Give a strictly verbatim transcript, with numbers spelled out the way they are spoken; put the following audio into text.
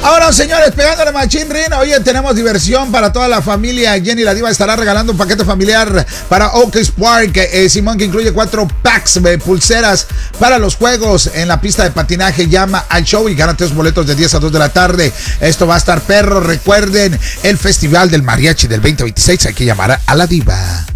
Ahora, señores, pegándole machín rin. Oye, tenemos diversión para toda la familia. Jenny la Diva estará regalando un paquete familiar para Oakley Park, eh, Simón, que incluye cuatro packs de pulseras para los juegos en la pista de patinaje. Llama al show y gana tres boletos de diez a dos de la tarde. Esto va a estar perro. Recuerden, el Festival del Mariachi del veinte veintiséis. Hay que llamar a la Diva.